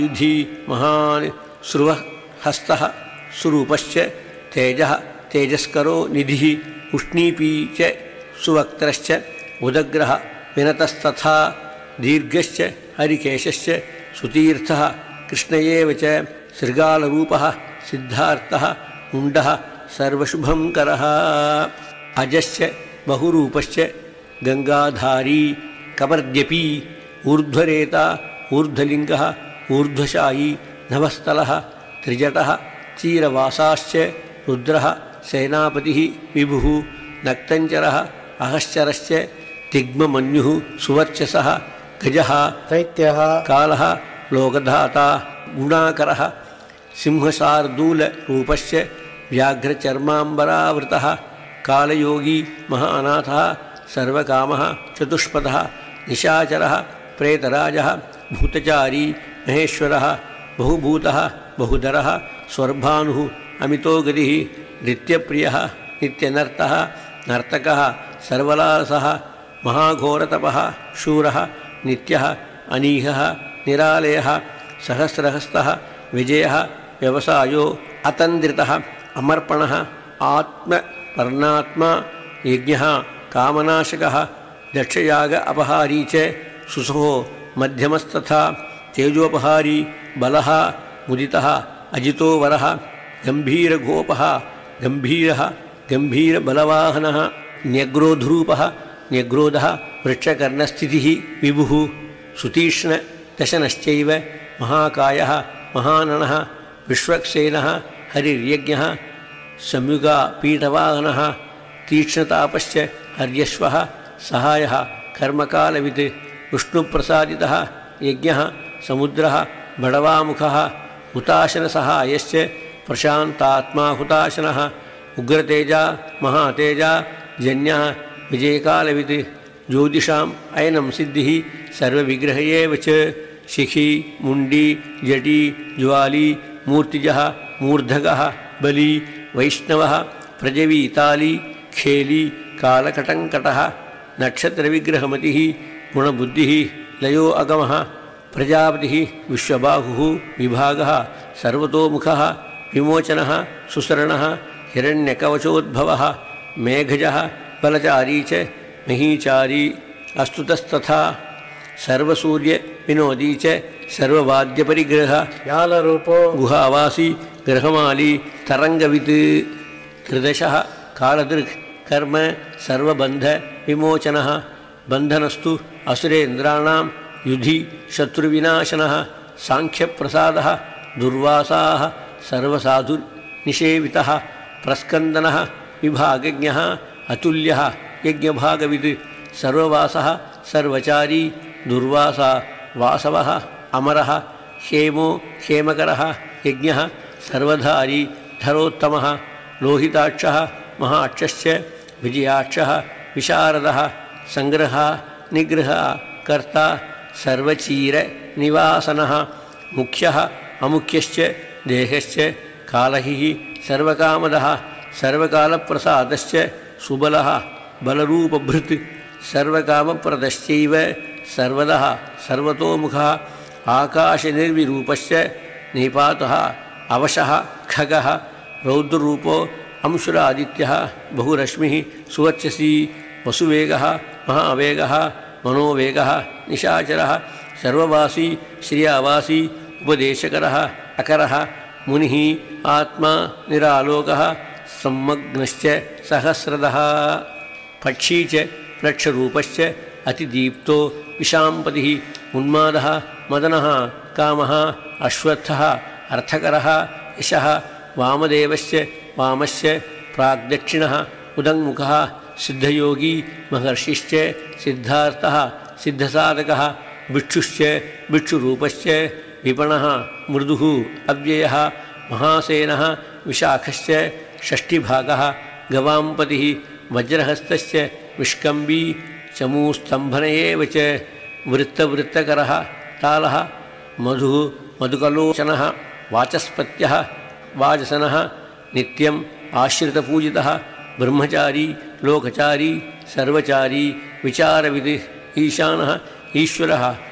युधि महान् श्रुवः हस्तः सुरूपश्च तेजः तेजस्करो निधिः उष्णीपी च सुवक्त्रश्च उदग्रः विनतस्तथा दीर्घश्च हरिकेशश्च सुतीर्थः कृष्ण एव च शृगालरूपः सिद्धार्थः मुण्डः सर्वशुभङ्करः अजश्च बहुरूपश्च गङ्गाधारी कपर्द्यपी ऊर्ध्वरेता ऊर्ध्वलिङ्गः ऊर्ध्वशायी नभस्थलः त्रिजटः चीरवासाश्च रुद्रः सेनापतिः विभुः नक्तञ्चरः अहश्चरश्च तिग्ममन्युः सुवर्चसः गजः दैत्यः कालः लोकधाता गुणाकरः सिंहशार्दूलरूपश्च व्याघ्रचर्माम्बरावृतः कालयोगी महानाथः सर्वकामः चतुष्पदः निशाचरः प्रेतराजः भूतचारी महेश्वरः बहुभूतः बहुधरः स्वर्भानुः अमितो गतिः नित्यप्रियः नित्यनर्तः नर्तकः सर्वलासः महाघोरतपः शूरः नित्यः अनीहः निरालयः सहस्रहस्तः विजयः व्यवसायो अतन्द्रितः अमर्पणः आत्मपर्णात्मा यज्ञः कामनाशकः दक्षयाग अपहारी च सुसहो मध्यमस्तथा तेजोपहारी बलः मुदितः अजितो वरः गम्भीरगोपः गम्भीरः गम्भीरबलवाहनः न्यग्रोधरूपः न्यग्रोधः वृक्षकर्णस्थितिः विभुः सुतीक्ष्णदशनश्चैव महाकायः महाननः विश्वक्सेनः हरिर्यज्ञः संयुगापीठवाहनः तीक्ष्णतापश्च हर्यश्वः सहायः कर्मकालवित् विष्णुप्रसादितः यज्ञः समुद्रः बडवामुखः हुताशनसहायश्च प्रशान्तात्मा हुताशनः उग्रतेजा महातेजा जन्यः विजयकालवित् ज्योतिषाम् अयनं सिद्धिः सर्वविग्रह एव च शिखी मुण्डी जटी ज्वाली मूर्तिजः मूर्धगः बली वैष्णवः प्रजवी ताली खेली कालकटङ्कटः नक्षत्रविग्रहमतिः गुणबुद्धिः लयो अगमः प्रजापतिः विश्वबाहुः विभागः सर्वतोमुखः विमोचनः सुसरणः हिरण्यकवचोद्भवः मेघजः बलचारी च महीचारी अस्तुतस्तथा सर्वसूर्यविनोदी च सर्ववाद्यपरिग्रहः व्यालरूपो गुहावासी ग्रहमाली तरङ्गवित् त्रिदशः कालदृक् कर्म सर्वबन्ध विमोचनः बन्धनस्तु असुरेन्द्राणां युधि शत्रुविनाशनः सांख्यप्रसादः दुर्वासाः सर्वसाधुनिषेवितः प्रस्कन्दनः विभागज्ञः अतुल्यः यज्ञभागविद् सर्ववासः सर्वचारी दुर्वासा वासवः अमरः हेमो हेमकरः यज्ञः सर्वधारी धरोत्तमः लोहिताक्षः महाक्षश्च विजयाक्षः विशारदः संग्रहः निग्रहः कर्ता सर्वचीरनिवासनः मुख्यः अमुख्यश्च देहश्च कालहिः सर्वकामदः सर्वकालप्रसादश्च सुबलः बलरूपभृत् सर्वकामप्रदश्चैव सर्वदः सर्वतोमुखः आकाशनिर्विरूपश्च निपातः अवशः खगः रौद्ररूपो अंशुरादित्यः बहुरश्मिः सुवर्चसी वसुवेगः महावेगः मनोवेगः निशाचरः सर्ववासी श्रियावासी उपदेशकरः अकरः मुनिः आत्मा निरालोकः सम्मग्नश्च सहस्रदः पक्षी च वृक्षरूपश्च अतिदीप्तो विशाम्पतिः उन्मादः मदनः कामः अश्वत्थः अर्थकरः यशः वामदेवश्च वामश्च प्राग्दक्षिणः उदङ्मुखः सिद्धयोगी महर्षिश्च सिद्धार्थः सिद्धसाधकः भिक्षुश्च भिक्षुरूपश्च विपणः मृदुः अव्ययः महासेनः विशाखश्च षष्ठिभागः गवाम्पतिः वज्रहस्तश्च विष्कम्बी चमूस्तम्भन एव च वृत्तवृत्तकरः तालः मधुः मधुकलोचनः वाचस्पत्यः वाजसनः नित्यम् आश्रितपूजितः ब्रह्मचारी लोकचारी सर्वचारी विचारविद् ईशानः ईश्वरः